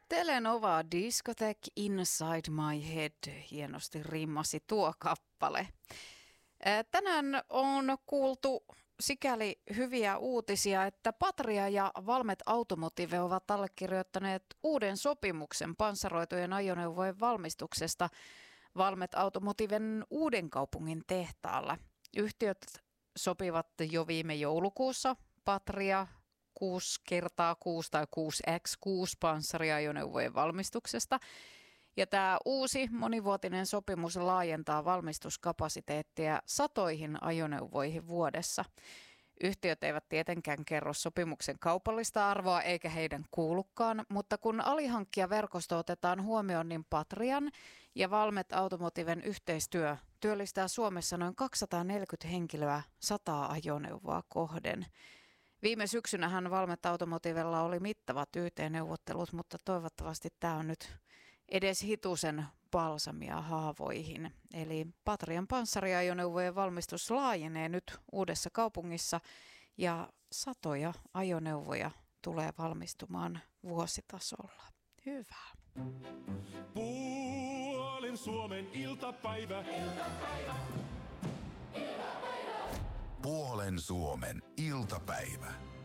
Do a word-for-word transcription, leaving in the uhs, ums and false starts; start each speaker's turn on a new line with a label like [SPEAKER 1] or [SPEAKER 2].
[SPEAKER 1] Telenova Discotheque Inside My Head, hienosti rimmasi tuo kappale. Tänään on kuultu sikäli hyviä uutisia, että Patria ja Valmet Automotive ovat allekirjoittaneet uuden sopimuksen panssaroitujen ajoneuvojen valmistuksesta Valmet Automotiven Uudenkaupungin tehtaalla. Yhtiöt sopivat jo viime joulukuussa Patria kuusi kertaa kuusi tai kuusi kertaa kuusi panssariajoneuvojen valmistuksesta. Ja tämä uusi monivuotinen sopimus laajentaa valmistuskapasiteettia satoihin ajoneuvoihin vuodessa. Yhtiöt eivät tietenkään kerro sopimuksen kaupallista arvoa eikä heidän kuulukaan, mutta kun alihankkijaverkosto otetaan huomioon, niin Patrian ja Valmet Automotiven yhteistyö työllistää Suomessa noin kaksisataaneljäkymmentä henkilöä sataa ajoneuvoa kohden. Viime syksynähän Valmet Automotivella oli mittavat Y T-neuvottelut, mutta toivottavasti tämä on nyt edes hitusen balsamia haavoihin. Eli Patrian panssariajoneuvojen valmistus laajenee nyt uudessa kaupungissa ja satoja ajoneuvoja tulee valmistumaan vuositasolla. Hyvä.
[SPEAKER 2] Puolen Suomen iltapäivä.
[SPEAKER 3] Puolen Suomen iltapäivä.